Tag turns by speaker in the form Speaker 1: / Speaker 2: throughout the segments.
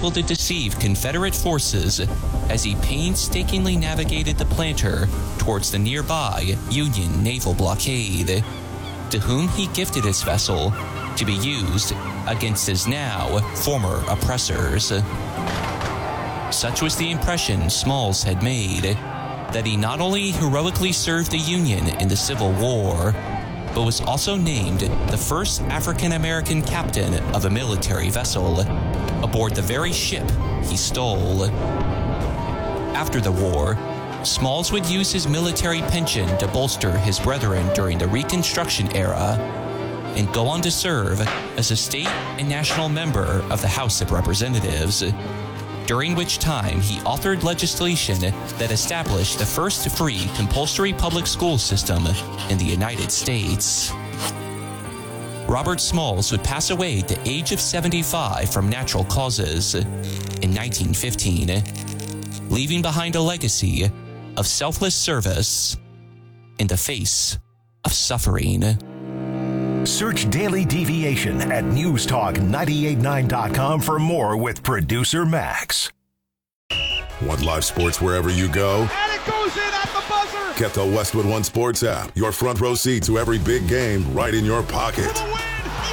Speaker 1: able to deceive Confederate forces as he painstakingly navigated the Planter towards the nearby Union naval blockade, to whom he gifted his vessel to be used against his now former oppressors. Such was the impression Smalls had made, that he not only heroically served the Union in the Civil War, but was also named the first African-American captain of a military vessel aboard the very ship he stole. After the war, Smalls would use his military pension to bolster his brethren during the Reconstruction era and go on to serve as a state and national member of the House of Representatives, during which time he authored legislation that established the first free compulsory public school system in the United States. Robert Smalls would pass away at the age of 75 from natural causes in 1915, leaving behind a legacy of selfless service in the face of suffering.
Speaker 2: Search Daily Deviation at newstalk989.com for more with producer Max.
Speaker 3: Want live sports wherever you go?
Speaker 4: And it goes in at the buzzer!
Speaker 3: Get the Westwood One Sports app. Your front row seat to every big game right in your pocket.
Speaker 4: For the win!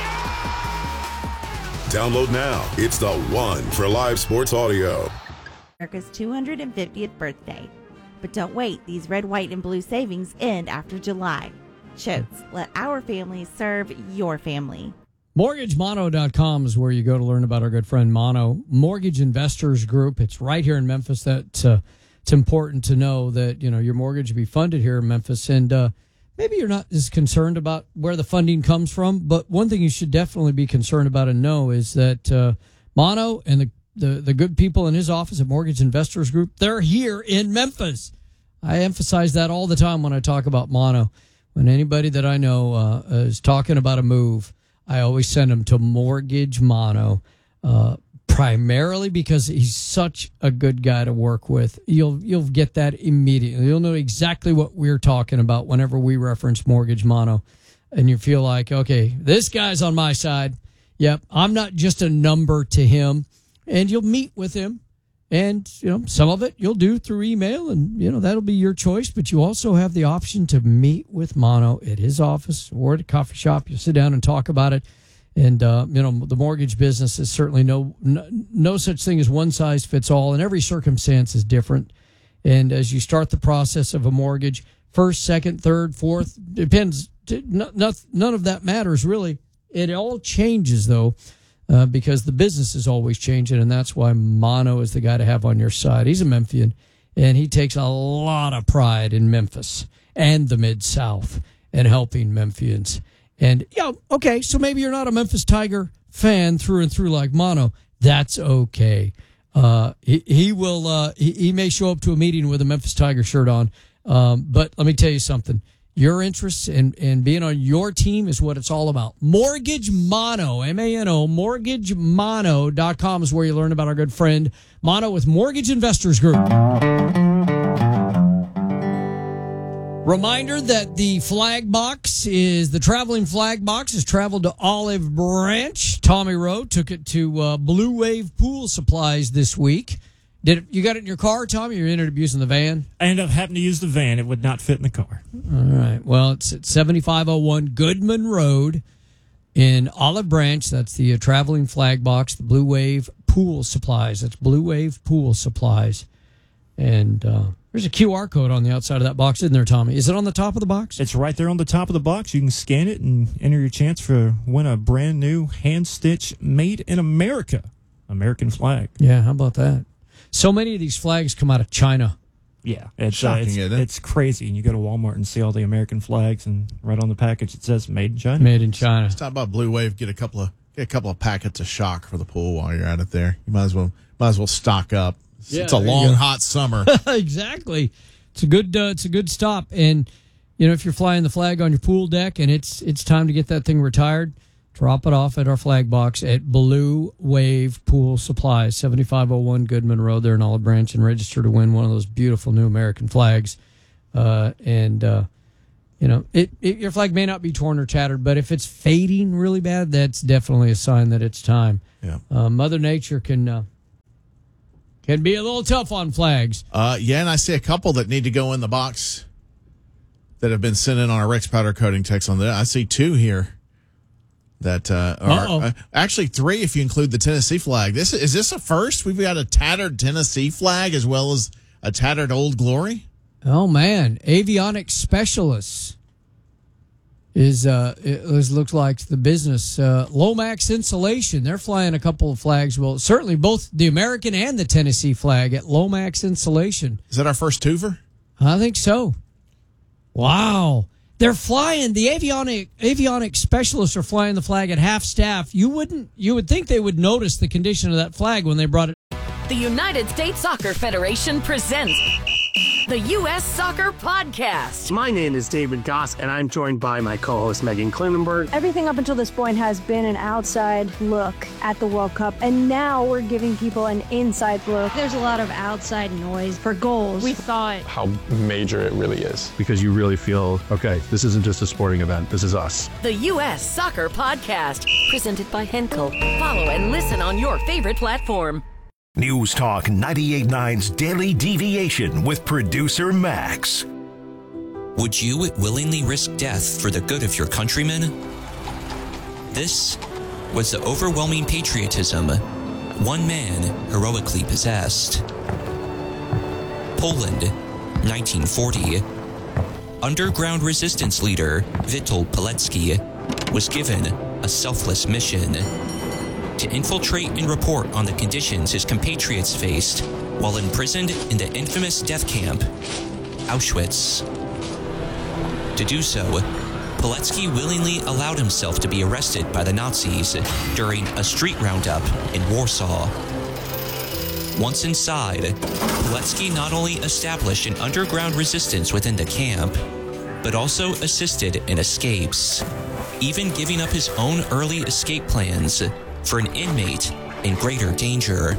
Speaker 3: Download now. It's the one for live sports audio.
Speaker 5: America's 250th birthday. But don't wait. These red, white, and blue savings end after July. Choates, let our family serve your family.
Speaker 6: MortgageMono.com is where you go to learn about our good friend Mono Mortgage Investors Group. It's right here in Memphis. It's important to know that your mortgage will be funded here in Memphis, and maybe you're not as concerned about where the funding comes from. But one thing you should definitely be concerned about and know is that Mono and the good people in his office at Mortgage Investors Group, they're here in Memphis. I emphasize that all the time when I talk about Mono. When anybody that I know is talking about a move, I always send them to Mortgage Mono, primarily because he's such a good guy to work with. You'll get that immediately. You'll know exactly what we're talking about whenever we reference Mortgage Mono, and you feel like, okay, this guy's on my side. Yep, I'm not just a number to him. And you'll meet with him, and some of it you'll do through email, and that'll be your choice. But you also have the option to meet with Mono at his office or at a coffee shop. You sit down and talk about it, and the mortgage business is certainly no such thing as one size fits all, and every circumstance is different. And as you start the process of a mortgage, first, second, third, fourth, depends. None of that matters really. It all changes though. Because the business is always changing, and that's why Mono is the guy to have on your side. He's a Memphian, and he takes a lot of pride in Memphis and the Mid-South and helping Memphians. And, okay, so maybe you're not a Memphis Tiger fan through and through like Mono. That's okay. He may show up to a meeting with a Memphis Tiger shirt on, but let me tell you something. Your interests and being on your team is what it's all about. Mortgage Mono, M-A-N-O, MortgageMono.com is where you learn about our good friend Mono with Mortgage Investors Group. Reminder that the traveling flag box has traveled to Olive Branch. Tommy Rowe took it to Blue Wave Pool Supplies this week. You got it in your car, Tommy, or you ended up using the van?
Speaker 7: I ended up having to use the van. It would not fit in the car.
Speaker 6: All right. Well, it's at 7501 Goodman Road in Olive Branch. That's the traveling flag box, the Blue Wave Pool Supplies. That's Blue Wave Pool Supplies. And there's a QR code on the outside of that box, isn't there, Tommy? Is it on the top of the box?
Speaker 7: It's right there on the top of the box. You can scan it and enter your chance for win a brand new hand-stitched, made in America American flag.
Speaker 6: Yeah, how about that? So many of these flags come out of China.
Speaker 7: Yeah, it's
Speaker 8: shocking, isn't it?
Speaker 7: It's crazy. And you go to Walmart and see all the American flags, and right on the package it says "Made in China."
Speaker 6: Made in China.
Speaker 8: Let's talk about Blue Wave. Get a couple of packets of shock for the pool while you're at it. There, you might as well stock up. It's a long, hot summer.
Speaker 6: Exactly. It's a good stop. And if you're flying the flag on your pool deck and it's time to get that thing retired, drop it off at our flag box at Blue Wave Pool Supplies, 7501 Goodman Road there in Olive Branch, and register to win one of those beautiful new American flags. Your flag may not be torn or tattered, but if it's fading really bad, that's definitely a sign that it's time.
Speaker 8: Yeah.
Speaker 6: Mother Nature can Can be a little tough on flags.
Speaker 8: Yeah, and I see a couple that need to go in the box that have been sent in on our Rex powder coating text on that. I see 2 here that are actually 3 if you include the Tennessee flag. Is this a first? We've got a tattered Tennessee flag as well as a tattered Old Glory.
Speaker 6: Oh man, avionics specialists looks like the business. Lomax Insulation, they're flying a couple of flags. Well, certainly both the American and the Tennessee flag at Lomax Insulation.
Speaker 8: Is that our first twofer?
Speaker 6: I think so. Wow. They're flying, the avionics specialists are flying the flag at half staff. You would think they would notice the condition of that flag when they brought it.
Speaker 9: The United States Soccer Federation presents the U.S. Soccer Podcast.
Speaker 10: My name is David Goss, and I'm joined by my co-host Megan Klinenberg.
Speaker 11: Everything up until this point has been an outside look at the World Cup, and now we're giving people an inside look. There's a lot of outside noise for goals. We thought
Speaker 12: how major it really is.
Speaker 13: Because you really feel, okay, this isn't just a sporting event, this is us.
Speaker 9: The U.S. Soccer Podcast, presented by Henkel. Follow and listen on your favorite platform.
Speaker 2: News Talk 98.9's Daily Deviation with producer Max.
Speaker 1: Would you willingly risk death for the good of your countrymen? This was the overwhelming patriotism one man heroically possessed. Poland, 1940. Underground resistance leader Witold Pilecki was given a selfless mission: to infiltrate and report on the conditions his compatriots faced while imprisoned in the infamous death camp, Auschwitz. To do so, Pilecki willingly allowed himself to be arrested by the Nazis during a street roundup in Warsaw. Once inside, Pilecki not only established an underground resistance within the camp, but also assisted in escapes, even giving up his own early escape plans for an inmate in greater danger.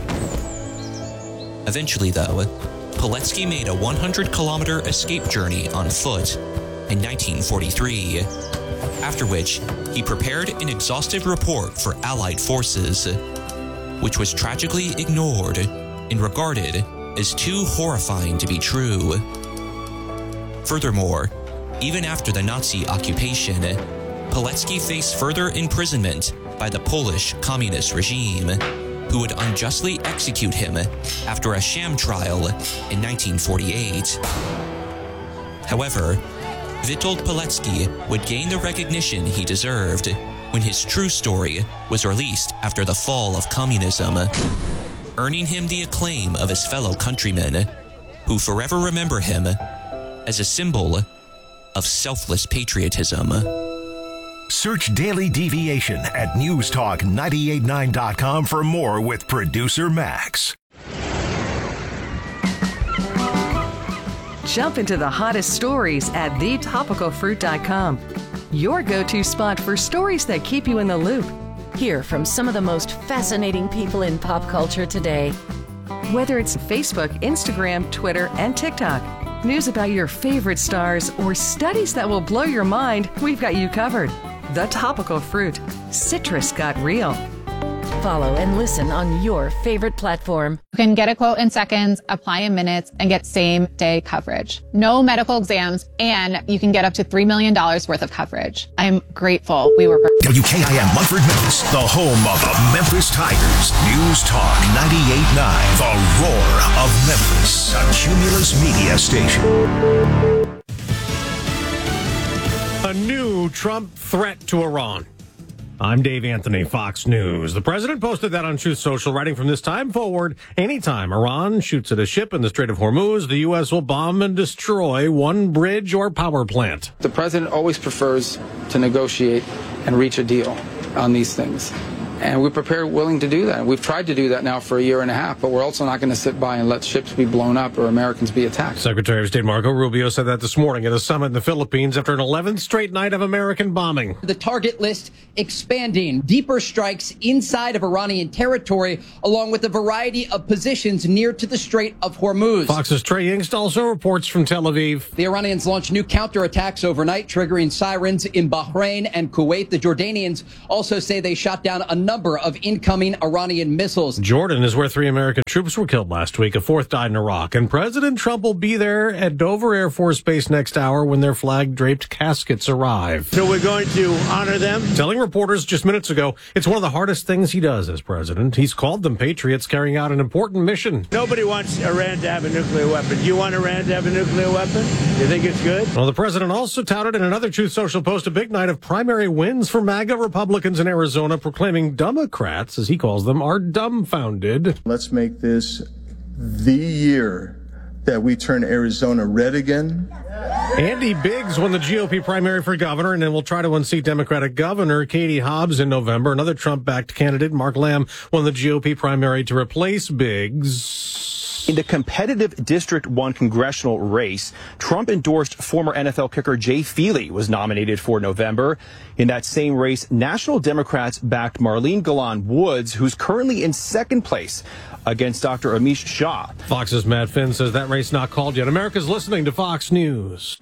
Speaker 1: Eventually, though, Pilecki made a 100-kilometer escape journey on foot in 1943, after which he prepared an exhaustive report for Allied forces, which was tragically ignored and regarded as too horrifying to be true. Furthermore, even after the Nazi occupation, Pilecki faced further imprisonment by the Polish communist regime, who would unjustly execute him after a sham trial in 1948. However, Witold Pilecki would gain the recognition he deserved when his true story was released after the fall of communism, earning him the acclaim of his fellow countrymen, who forever remember him as a symbol of selfless patriotism.
Speaker 2: Search Daily Deviation at newstalk989.com for more with producer Max.
Speaker 14: Jump into the hottest stories at thetopicalfruit.com. Your go-to spot for stories that keep you in the loop.
Speaker 9: Hear from some of the most fascinating people in pop culture today.
Speaker 14: Whether it's Facebook, Instagram, Twitter, and TikTok, news about your favorite stars, or studies that will blow your mind, we've got you covered. The Topical Fruit. Citrus got real.
Speaker 9: Follow and listen on your favorite platform.
Speaker 15: You can get a quote in seconds, apply in minutes, and get same-day coverage. No medical exams, and you can get up to $3 million worth of coverage. I'm grateful we were...
Speaker 2: WKIM Munford, Memphis, the home of the Memphis Tigers. News Talk 98.9, the roar of Memphis, a Cumulus media station.
Speaker 16: A new Trump threat to Iran. I'm Dave Anthony, Fox News. The president posted that on Truth Social, writing, from this time forward, anytime Iran shoots at a ship in the Strait of Hormuz, the U.S. will bomb and destroy one bridge or power plant.
Speaker 17: The president always prefers to negotiate and reach a deal on these things. And we're prepared, willing to do that. We've tried to do that now for a year and a half, but we're also not going to sit by and let ships be blown up or Americans be attacked.
Speaker 16: Secretary of State Marco Rubio said that this morning at a summit in the Philippines after an 11th straight night of American bombing.
Speaker 18: The target list expanding, deeper strikes inside of Iranian territory, along with a variety of positions near to the Strait of Hormuz.
Speaker 16: Fox's Trey Yingst also reports from Tel Aviv.
Speaker 18: The Iranians launched new counterattacks overnight, triggering sirens in Bahrain and Kuwait. The Jordanians also say they shot down another number of incoming Iranian missiles.
Speaker 16: Jordan is where 3 American troops were killed last week. A 4th died in Iraq. And President Trump will be there at Dover Air Force Base next hour when their flag-draped caskets arrive.
Speaker 19: So we're going to honor them?
Speaker 16: Telling reporters just minutes ago, it's one of the hardest things he does as president. He's called them patriots carrying out an important mission.
Speaker 19: Nobody wants Iran to have a nuclear weapon. Do you want Iran to have a nuclear weapon? You think it's good?
Speaker 16: Well, the president also touted in another Truth Social post a big night of primary wins for MAGA Republicans in Arizona, proclaiming Democrats, as he calls them, are dumbfounded.
Speaker 20: Let's make this the year that we turn Arizona red again.
Speaker 16: Andy Biggs won the GOP primary for governor and then will try to unseat Democratic Governor Katie Hobbs in November. Another Trump-backed candidate, Mark Lamb, won the GOP primary to replace Biggs.
Speaker 21: In the competitive District 1 congressional race, Trump endorsed former NFL kicker Jay Feely was nominated for November. In that same race, National Democrats backed Marlene Galan Woods, who's currently in second place against Dr. Amish Shah.
Speaker 16: Fox's Matt Finn says that race not called yet. America's listening to Fox News.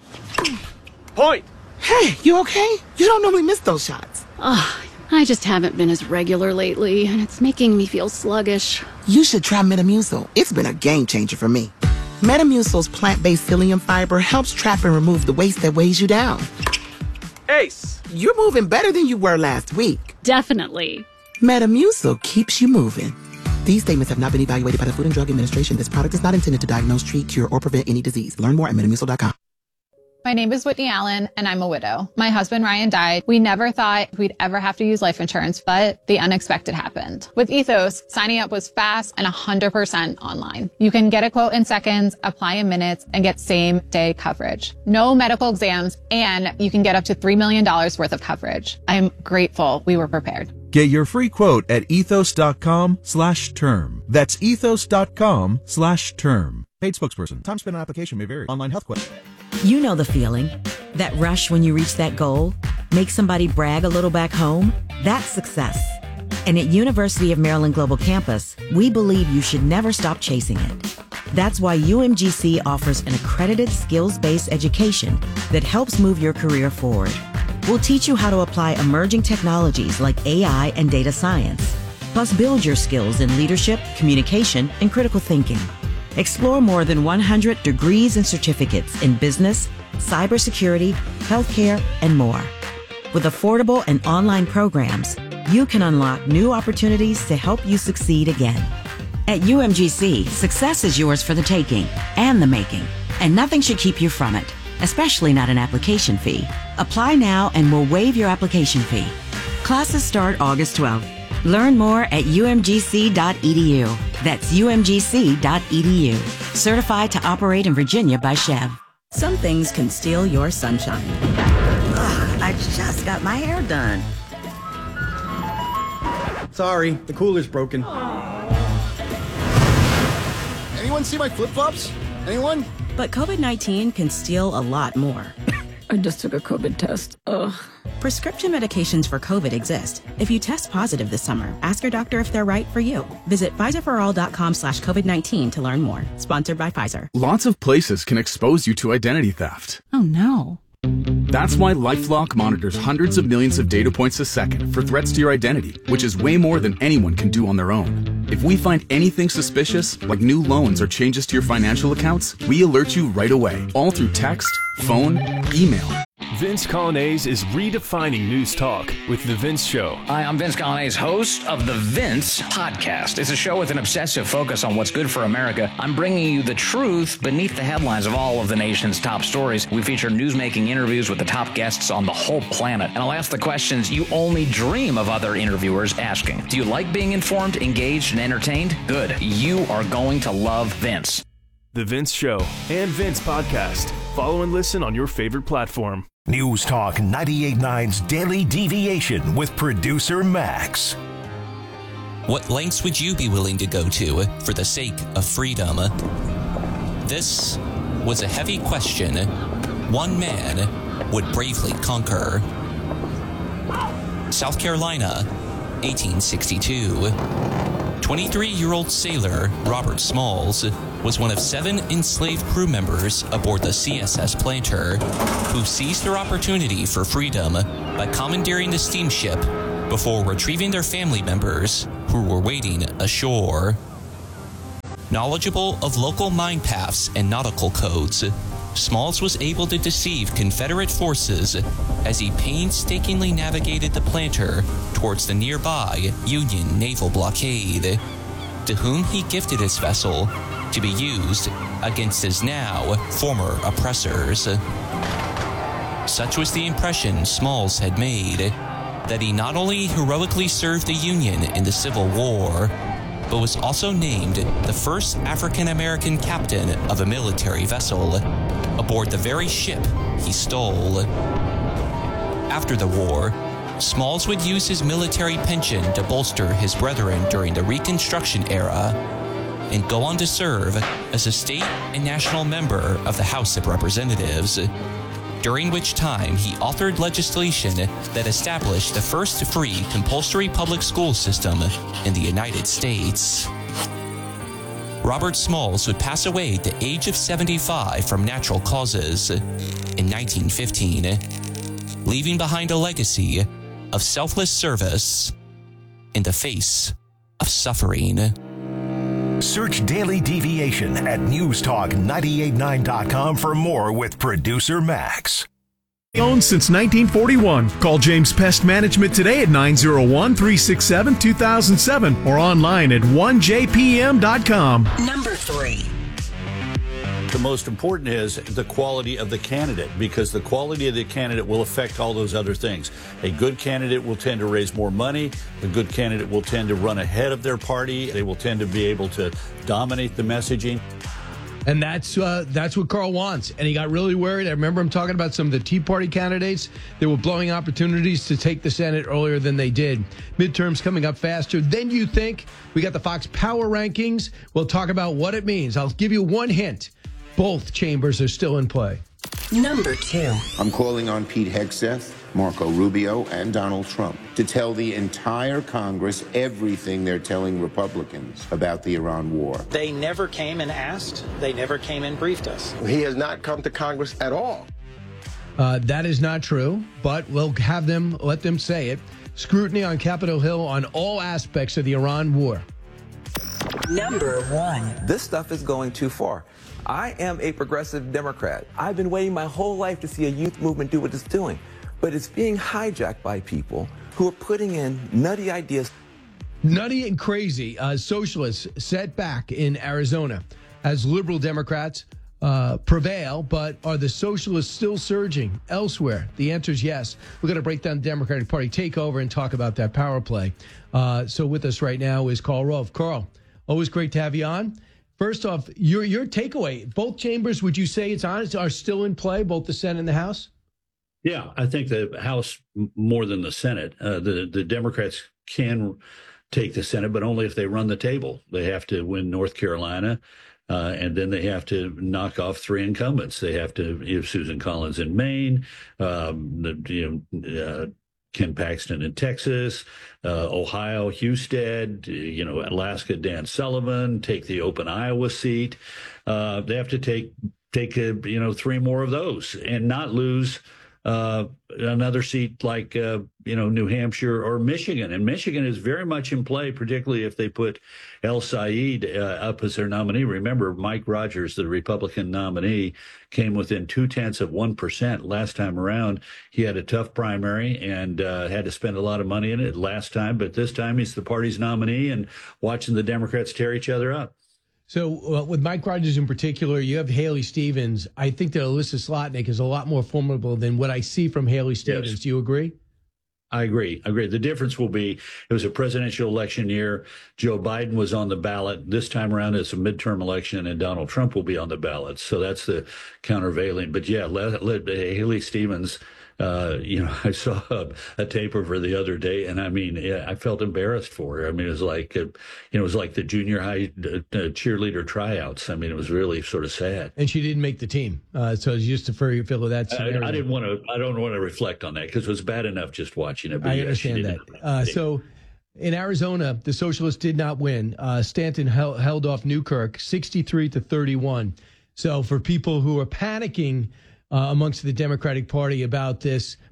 Speaker 22: Point. Hey, you okay? You don't normally miss those shots.
Speaker 23: I just haven't been as regular lately, and it's making me feel sluggish.
Speaker 22: You should try Metamucil. It's been a game changer for me. Metamucil's plant-based psyllium fiber helps trap and remove the waste that weighs you down. Ace, you're moving better than you were last week.
Speaker 23: Definitely.
Speaker 22: Metamucil keeps you moving. These statements have not been evaluated by the Food and Drug Administration. This product is not intended to diagnose, treat, cure, or prevent any disease. Learn more at metamucil.com.
Speaker 15: My name is Whitney Allen, and I'm a widow. My husband, Ryan, died. We never thought we'd ever have to use life insurance, but the unexpected happened. With Ethos, signing up was fast and 100% online. You can get a quote in seconds, apply in minutes, and get same-day coverage. No medical exams, and you can get up to $3 million worth of coverage. I'm grateful we were prepared.
Speaker 24: Get your free quote at ethos.com/term. That's ethos.com/term. Paid spokesperson. Time spent on application may vary. Online health question.
Speaker 25: You know the feeling. That rush when you reach that goal. Make somebody brag a little back home. That's success. And at University of Maryland Global Campus, we believe you should never stop chasing it. That's why UMGC offers an accredited skills-based education that helps move your career forward. We'll teach you how to apply emerging technologies like AI and data science, plus build your skills in leadership, communication, and critical thinking. Explore more than 100 degrees and certificates in business, cybersecurity, healthcare, and more. With affordable and online programs, you can unlock new opportunities to help you succeed again. At UMGC, success is yours for the taking and the making, and nothing should keep you from it, especially not an application fee. Apply now and we'll waive your application fee. Classes start August 12th. Learn more at umgc.edu. That's umgc.edu. Certified to operate in Virginia by Chev.
Speaker 26: Some things can steal your sunshine. I just got my hair done.
Speaker 27: Sorry, the cooler's broken.
Speaker 28: Anyone see my flip-flops? Anyone?
Speaker 26: But COVID-19 can steal a lot more.
Speaker 23: I just took a COVID test. Ugh.
Speaker 26: Prescription medications for COVID exist. If you test positive this summer, ask your doctor if they're right for you. Visit PfizerForAll.com/COVID-19 to learn more. Sponsored by Pfizer.
Speaker 29: Lots of places can expose you to identity theft.
Speaker 26: Oh no.
Speaker 29: That's why LifeLock monitors hundreds of millions of data points a second for threats to your identity, which is way more than anyone can do on their own. If we find anything suspicious, like new loans or changes to your financial accounts, we alert you right away, all through text, phone, email.
Speaker 30: Vince Colonnese is redefining news talk with The Vince Show.
Speaker 31: Hi, I'm Vince Colonnese, host of The Vince Podcast. It's a show with an obsessive focus on what's good for America. I'm bringing you the truth beneath the headlines of all of the nation's top stories. We feature newsmaking interviews with the top guests on the whole planet. And I'll ask the questions you only dream of other interviewers asking. Do you like being informed, engaged, and entertained? Good. You are going to love Vince.
Speaker 30: The Vince Show and Vince Podcast. Follow and listen on your favorite platform.
Speaker 2: News Talk 98.9's Daily Deviation with producer Max.
Speaker 1: What lengths would you be willing to go to for the sake of freedom? This was a heavy question one man would bravely conquer. South Carolina, 1862. 23-year-old sailor Robert Smalls was one of 7 enslaved crew members aboard the CSS Planter, who seized their opportunity for freedom by commandeering the steamship before retrieving their family members who were waiting ashore. Knowledgeable of local mine paths and nautical codes, Smalls was able to deceive Confederate forces as he painstakingly navigated the planter towards the nearby Union naval blockade, to whom he gifted his vessel to be used against his now former oppressors. Such was the impression Smalls had made that he not only heroically served the Union in the Civil War, but was also named the first African-American captain of a military vessel aboard the very ship he stole. After the war, Smalls would use his military pension to bolster his brethren during the Reconstruction era and go on to serve as a state and national member of the House of Representatives, during which time he authored legislation that established the first free compulsory public school system in the United States. Robert Smalls would pass away at the age of 75 from natural causes in 1915, leaving behind a legacy of selfless service in the face of suffering.
Speaker 2: Search Daily Deviation at newstalk989.com for more with producer Max.
Speaker 3: Owned since 1941. Call James Pest Management today at 901-367-2007 or online at 1jpm.com.
Speaker 4: Number 3.
Speaker 5: The most important is the quality of the candidate, because the quality of the candidate will affect all those other things. A good candidate will tend to raise more money. A good candidate will tend to run ahead of their party. They will tend to be able to dominate the messaging.
Speaker 6: And that's what Carl wants. And he got really worried. I remember him talking about some of the Tea Party candidates. They were blowing opportunities to take the Senate earlier than they did. Midterms coming up faster than you think. We got the Fox Power Rankings. We'll talk about what it means. I'll give you one hint. Both chambers are still in play.
Speaker 4: Number 2.
Speaker 7: I'm calling on Pete Hegseth, Marco Rubio, and Donald Trump to tell the entire Congress everything they're telling Republicans about the Iran war.
Speaker 8: They never came and asked. They never came and briefed us.
Speaker 7: He has not come to Congress at all.
Speaker 6: That is not true, but we'll have them, let them say it. Scrutiny on Capitol Hill on all aspects of the Iran war.
Speaker 4: Number 1.
Speaker 10: This stuff is going too far. I am a progressive Democrat. I've been waiting my whole life to see a youth movement do what it's doing. But it's being hijacked by people who are putting in nutty ideas.
Speaker 6: Nutty and crazy. Socialists set back in Arizona as liberal Democrats prevail, but are the socialists still surging elsewhere? The answer is yes. We're going to break down the Democratic Party takeover and talk about that power play. So with us right now is Karl Rove. Karl, always great to have you on. First off, your takeaway, both chambers, would you say are still in play, both the Senate and the House?
Speaker 5: Yeah, I think the House more than the Senate. The Democrats can take the Senate, but only if they run the table. They have to win North Carolina, and then they have to knock off 3 incumbents. They have to Susan Collins in Maine, Ken Paxton in Texas, Ohio, Husted, Alaska, Dan Sullivan, take the open Iowa seat. They have to take 3 more of those and not lose another seat like, New Hampshire or Michigan. And Michigan is very much in play, particularly if they put El Said up as their nominee. Remember, Mike Rogers, the Republican nominee, came within 0.2% last time around. He had a tough primary and had to spend a lot of money in it last time. But this time he's the party's nominee and watching the Democrats tear each other up.
Speaker 6: So with Mike Rogers in particular, you have Haley Stevens. I think that Alyssa Slotnick is a lot more formidable than what I see from Haley Stevens. Yes. Do you agree?
Speaker 5: I agree. The difference will be it was a presidential election year. Joe Biden was on the ballot. This time around, it's a midterm election, and Donald Trump will be on the ballot. So that's the countervailing. But yeah, Haley Stevens. I saw a tape of her the other day, and I felt embarrassed for her. It was like, the junior high cheerleader tryouts. It was really sort of sad.
Speaker 6: And she didn't make the team, so it's just to feel that scenario.
Speaker 5: I don't want to reflect on that because it was bad enough just watching it. But
Speaker 6: I understand that. So in Arizona, the socialists did not win. Stanton held off Newkirk 63-31. So for people who are panicking amongst the Democratic Party about this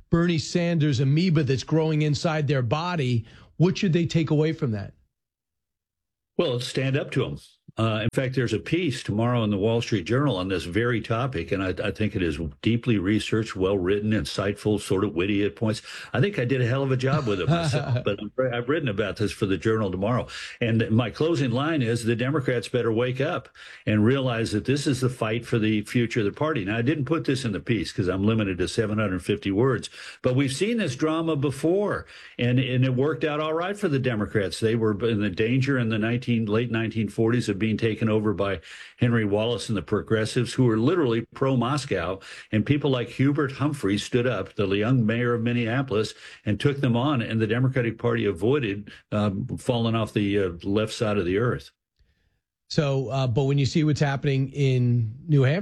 Speaker 6: Bernie Sanders amoeba that's growing inside their body. What should they take away from that?
Speaker 5: Well, let's stand up to them. In fact, there's a piece tomorrow in the Wall Street Journal on this very topic, and I think it is deeply researched, well-written, insightful, sort of witty at points. I think I did a hell of a job with it myself, but I've written about this for the Journal tomorrow. And my closing line is the Democrats better wake up and realize that this is the fight for the future of the party. Now, I didn't put this in the piece because I'm limited to 750 words, but we've seen this drama before, and it worked out all right for the Democrats. They were in the danger in the late 1940s of being taken over by Henry Wallace and the progressives, who were literally pro-Moscow. And people like Hubert Humphrey stood up, the young mayor of Minneapolis, and took them on. And the Democratic Party avoided falling off the left side of the earth.
Speaker 6: So, but when you see what's happening in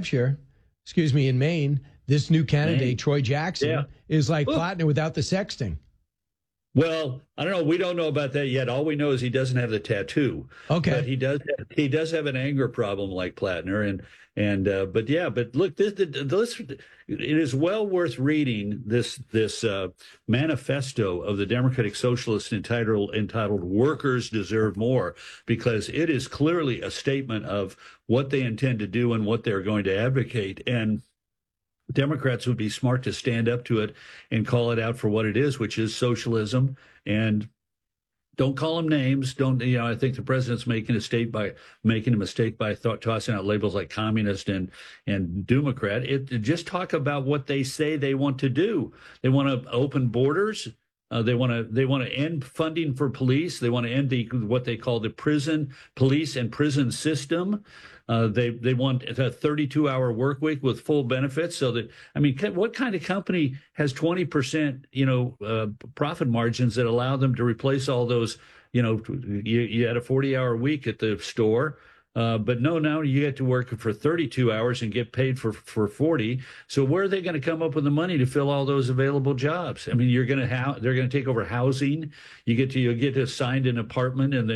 Speaker 6: in Maine, this new candidate, Troy Jackson, is like Plattner without the sexting.
Speaker 5: Well, I don't know. We don't know about that yet. All we know is he doesn't have the tattoo.
Speaker 6: Okay,
Speaker 5: but he does have an anger problem like Plattner, but look, it is well worth reading this manifesto of the Democratic Socialists entitled "Workers Deserve More," because it is clearly a statement of what they intend to do and what they're going to advocate. And Democrats would be smart to stand up to it and call it out for what it is, which is socialism. And don't call them names. I think the president's making a mistake by tossing out labels like communist and Democrat. Just talk about what they say they want to do. They want to open borders. They want to end funding for police. They want to end what they call the police and prison system. They want a 32-hour work week with full benefits. So that, what kind of company has 20%, profit margins that allow them to replace all those, you had a 40-hour week at the store, but no, now you get to work for 32 hours and get paid for 40. So where are they going to come up with the money to fill all those available jobs? They're going to take over housing. You get assigned an apartment in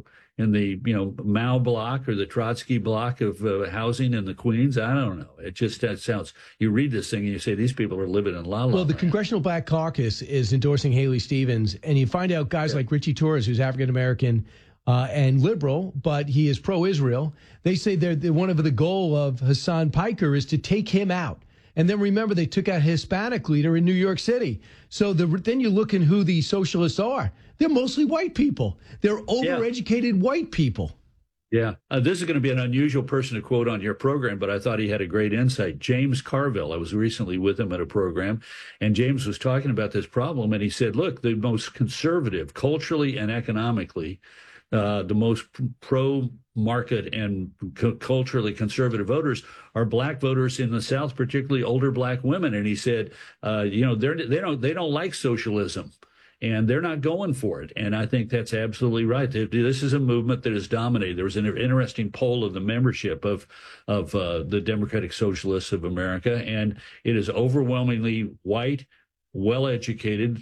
Speaker 5: the Mao block or the Trotsky block of housing in the Queens. I don't know. It just sounds. You read this thing and you say these people are living in la la.
Speaker 6: Well, the Congressional Black Caucus is endorsing Haley Stevens, and you find out guys like Richie Torres, who's African American and liberal, but he is pro-Israel. They say they're one of the goal of Hassan Piker is to take him out. And then remember, they took out a Hispanic leader in New York City. So then you look at who the socialists are. They're mostly white people. They're overeducated white people.
Speaker 5: Yeah. This is going to be an unusual person to quote on your program, but I thought he had a great insight. James Carville. I was recently with him at a program, and James was talking about this problem, and he said, look, the most conservative, culturally and economically, the most pro-market and culturally conservative voters are black voters in the South, particularly older black women. And he said, they don't like socialism, and they're not going for it. And I think that's absolutely right. This is a movement that is dominated. There was an interesting poll of the membership of the Democratic Socialists of America, and it is overwhelmingly white, well-educated,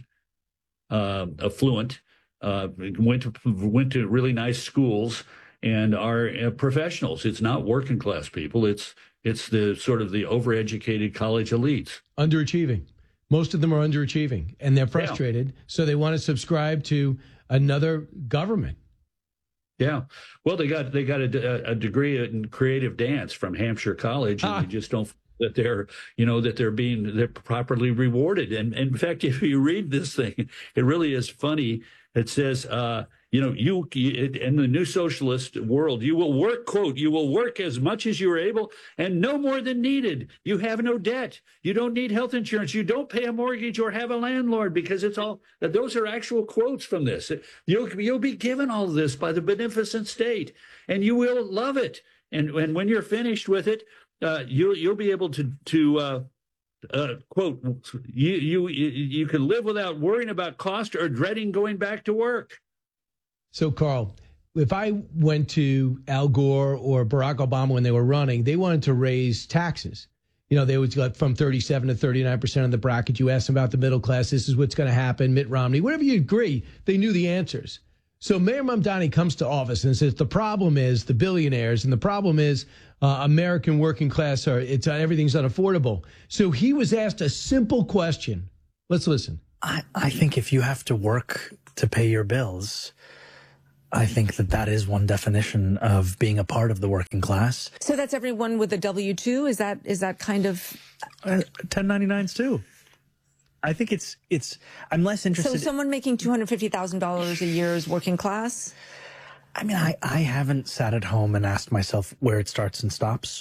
Speaker 5: affluent. Went to really nice schools and are professionals. It's not working class people. It's the sort of the overeducated college elites.
Speaker 6: Underachieving. Most of them are underachieving, and they're frustrated. Yeah. So they want to subscribe to another government.
Speaker 5: Yeah. Well, they got a degree in creative dance from Hampshire College, and they just don't that they're properly rewarded. And in fact, if you read this thing, it really is funny. It says, in the new socialist world, you will work, quote, you will work as much as you are able and no more than needed. You have no debt. You don't need health insurance. You don't pay a mortgage or have a landlord, because it's all, those are actual quotes from this. You'll be given all of this by the beneficent state, and you will love it. And when you're finished with it, you'll be able to quote, you can live without worrying about cost or dreading going back to work.
Speaker 6: So, Carl, if I went to Al Gore or Barack Obama when they were running, they wanted to raise taxes. They would go from 37 to 39% of the bracket. You ask them about the middle class. This is what's going to happen. Mitt Romney, whatever you agree, they knew the answers. So Mayor Mamdani comes to office and says the problem is the billionaires, and the problem is American working class everything's unaffordable. So he was asked a simple question Let's listen.
Speaker 9: I think if you have to work to pay your bills, I think that is one definition of being a part of the working class.
Speaker 11: So that's everyone with a W-2? Is that kind of
Speaker 9: 1099s too? I think it's I'm less interested.
Speaker 11: So someone making $250,000 a year is working class?
Speaker 9: I mean, I haven't sat at home and asked myself where it starts and stops.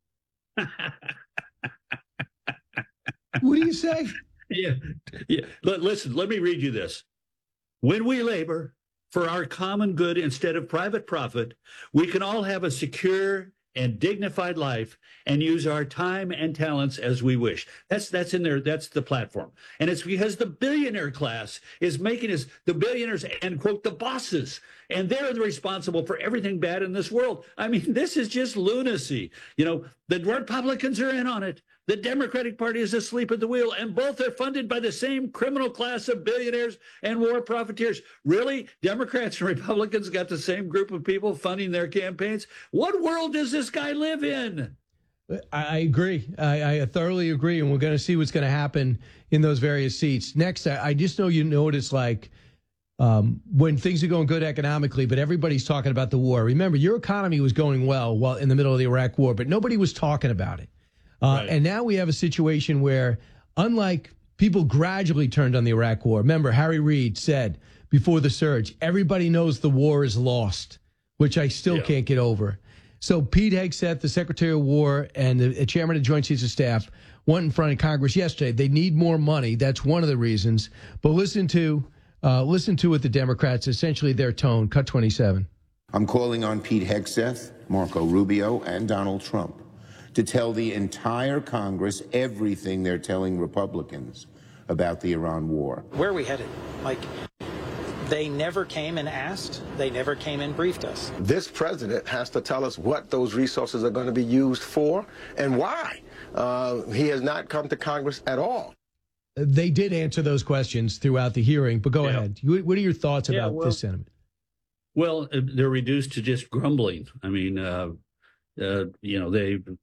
Speaker 6: What do you say?
Speaker 5: Yeah. Listen, let me read you this. When we labor for our common good instead of private profit, we can all have a secure and dignified life and use our time and talents as we wish. That's in there. That's the platform. And it's because the billionaire class is making us the billionaires and, quote, the bosses. And they're responsible for everything bad in this world. I mean, this is just lunacy. You know, the Republicans are in on it. The Democratic Party is asleep at the wheel, and both are funded by the same criminal class of billionaires and war profiteers. Really? Democrats and Republicans got the same group of people funding their campaigns? What world does this guy live in?
Speaker 6: I agree. I thoroughly agree, and we're going to see what's going to happen in those various seats. Next, I just know you know what it's like when things are going good economically, but everybody's talking about the war. Remember, your economy was going well while in the middle of the Iraq war, but nobody was talking about it. Right. And now we have a situation where, unlike people gradually turned on the Iraq war, remember, Harry Reid said before the surge, everybody knows the war is lost, which I still can't get over. So Pete Hegseth, the Secretary of War and the Chairman of the Joint Chiefs of Staff, went in front of Congress yesterday. They need more money. That's one of the reasons. But listen to what the Democrats, essentially their tone. Cut 27.
Speaker 7: I'm calling on Pete Hegseth, Marco Rubio, and Donald Trump to tell the entire Congress everything they're telling Republicans about the Iran war.
Speaker 8: Where are we headed, Mike? They never came and asked. They never came and briefed us.
Speaker 12: This president has to tell us what those resources are going to be used for and why. He has not come to Congress at all.
Speaker 6: They did answer those questions throughout the hearing, but go ahead. What are your thoughts about this sentiment?
Speaker 5: Well, they're reduced to just grumbling. I mean, you know,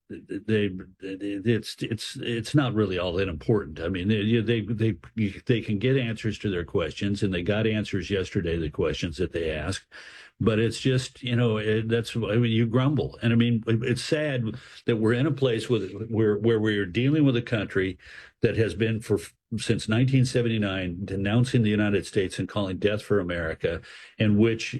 Speaker 5: it's not really all that important. I mean, they can get answers to their questions, and they got answers yesterday, the questions that they asked. But it's just, you know, you grumble. And I mean, it's sad that we're in a place where we're dealing with a country that has been since 1979 denouncing the United States and calling death for America, and which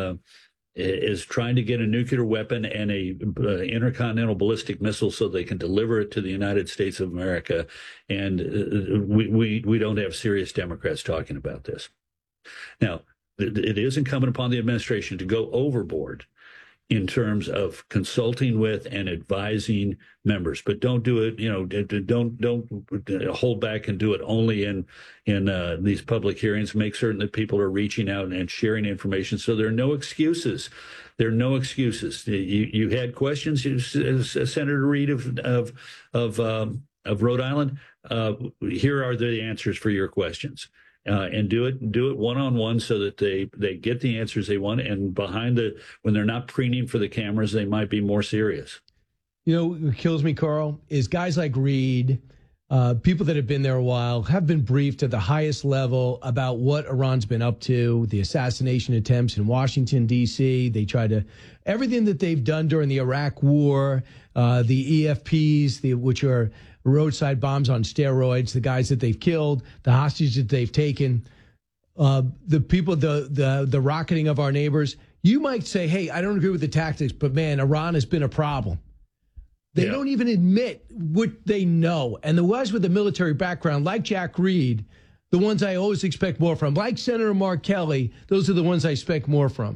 Speaker 5: is trying to get a nuclear weapon and a intercontinental ballistic missile so they can deliver it to the United States of America. And we don't have serious Democrats talking about this. Now, it is incumbent upon the administration to go overboard in terms of consulting with and advising members, but don't do it. You know, don't hold back and do it only in these public hearings. Make certain that people are reaching out and sharing information. So there are no excuses. There are no excuses. You had questions, Senator Reid of Rhode Island. Here are the answers for your questions. And do it one-on-one so that they get the answers they want. And when they're not preening for the cameras, they might be more serious.
Speaker 6: You know, what kills me, Carl, is guys like Reid, people that have been there a while, have been briefed at the highest level about what Iran's been up to, the assassination attempts in Washington, D.C. Everything that they've done during the Iraq war, the EFPs, which are roadside bombs on steroids, the guys that they've killed, the hostages that they've taken, the people, the rocketing of our neighbors. You might say, hey, I don't agree with the tactics, but man, Iran has been a problem. They don't even admit what they know. And the guys with the military background, like Jack Reed, the ones I always expect more from, like Senator Mark Kelly, those are the ones I expect more from.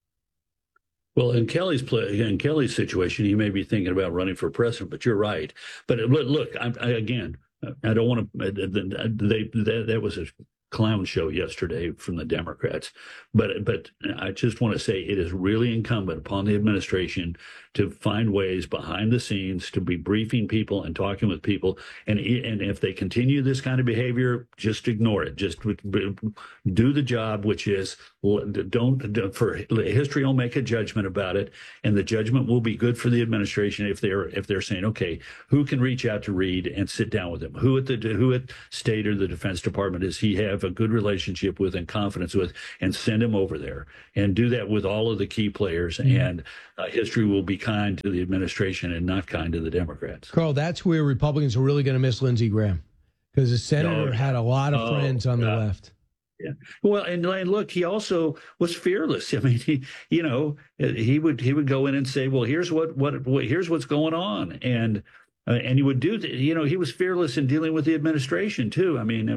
Speaker 5: Well, in Kelly's situation, he may be thinking about running for president, but you're right. But look, I don't want to. That was clown show yesterday from the Democrats. But I just want to say it is really incumbent upon the administration to find ways behind the scenes to be briefing people and talking with people. And if they continue this kind of behavior, just ignore it. Just do the job, which is for history will make a judgment about it, and the judgment will be good for the administration if they're saying, okay, who can reach out to Reid and sit down with him? Who at State or the Defense Department does he have a good relationship with and confidence with, and send him over there and do that with all of the key players. And history will be kind to the administration and not kind to the Democrats.
Speaker 6: Carl, that's where Republicans are really going to miss Lindsey Graham, because the senator had a lot of friends on the left.
Speaker 5: Yeah. Well, and look, he also was fearless. I mean, he would go in and say, well, here's what's going on. And he would do that. He was fearless in dealing with the administration too. I mean,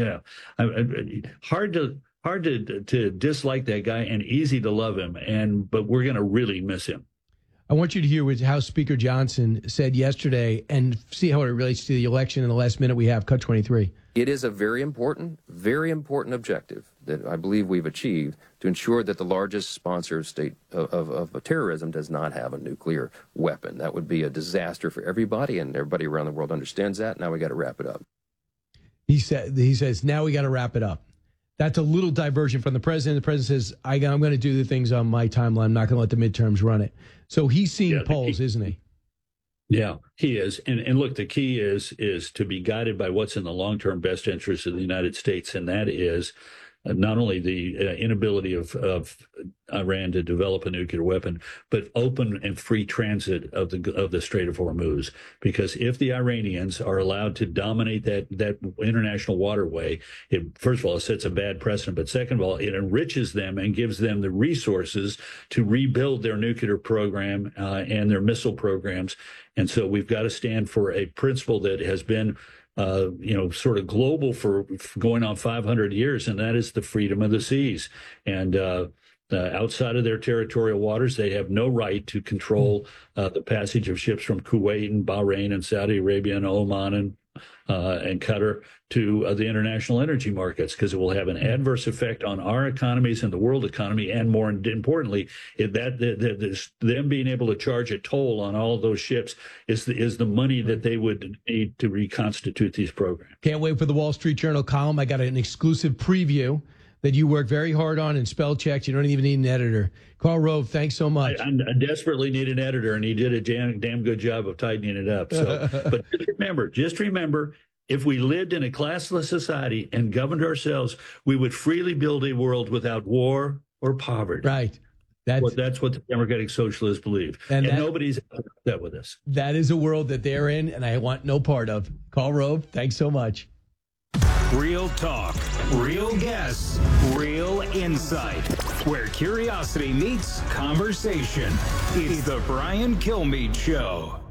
Speaker 5: hard to dislike that guy and easy to love him. But we're going to really miss him.
Speaker 6: I want you to hear what House Speaker Johnson said yesterday and see how it relates to the election in the last minute we have. Cut 23.
Speaker 13: It is a very important objective that I believe we've achieved to ensure that the largest sponsor of state of terrorism does not have a nuclear weapon. That would be a disaster for everybody, and everybody around the world understands that. Now we got to wrap it up. He
Speaker 6: says, now we got to wrap it up. That's a little diversion from the president. The president says, I'm going to do the things on my timeline. I'm not going to let the midterms run it. So he's seeing polls, isn't he?
Speaker 5: Yeah, he is. And look, the key is to be guided by what's in the long-term best interest of the United States, and that is not only the inability of Iran to develop a nuclear weapon, but open and free transit of the Strait of Hormuz. Because if the Iranians are allowed to dominate that international waterway, first of all, it sets a bad precedent, but second of all, it enriches them and gives them the resources to rebuild their nuclear program and their missile programs. And so we've got to stand for a principle that has been sort of global for going on 500 years, and that is the freedom of the seas. And outside of their territorial waters, they have no right to control the passage of ships from Kuwait and Bahrain and Saudi Arabia and Oman and Qatar to the international energy markets, because it will have an adverse effect on our economies and the world economy. And more importantly, them being able to charge a toll on all of those ships is the money that they would need to reconstitute these programs.
Speaker 6: Can't wait for the Wall Street Journal column. I got an exclusive preview that you work very hard on and spell checked. You don't even need an editor. Karl Rove, thanks so much.
Speaker 5: I desperately need an editor, and he did a damn good job of tightening it up. So, but just remember, if we lived in a classless society and governed ourselves, we would freely build a world without war or poverty.
Speaker 6: Right.
Speaker 5: That's what the Democratic Socialists believe. And nobody's upset with us.
Speaker 6: That is a world that they're in, and I want no part of. Karl Rove, thanks so much.
Speaker 14: Real talk, real guests, real insight. Where curiosity meets conversation. It's the Brian Kilmeade Show.